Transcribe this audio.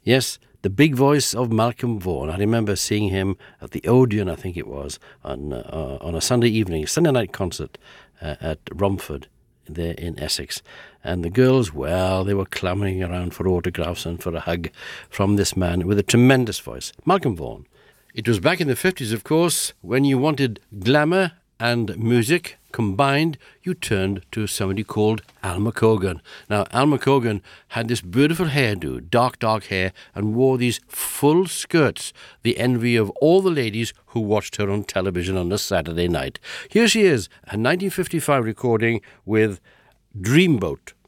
Yes, the big voice of Malcolm Vaughan. I remember seeing him at the Odeon, I think it was, on a Sunday evening, Sunday night concert at Romford, there in Essex. And the girls, well, they were clamouring around for autographs and for a hug from this man with a tremendous voice, Malcolm Vaughan. It was back in the 50s, of course, when you wanted glamour and music combined, you turned to somebody called Alma Cogan. Now, Alma Cogan had this beautiful hairdo, dark hair, and wore these full skirts, the envy of all the ladies who watched her on television on a Saturday night. Here she is, a 1955 recording with Dreamboat.